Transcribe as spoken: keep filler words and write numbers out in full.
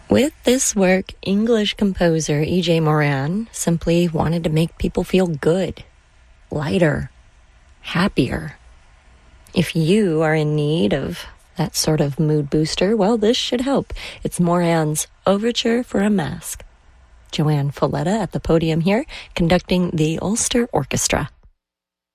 With this work, English composer E J Moran simply wanted to make people feel good, lighter, happier. If you are in need of that sort of mood booster, well, this should help. It's Moran's Overture for a Mask. Joanne Folletta at the podium here, conducting the Ulster Orchestra.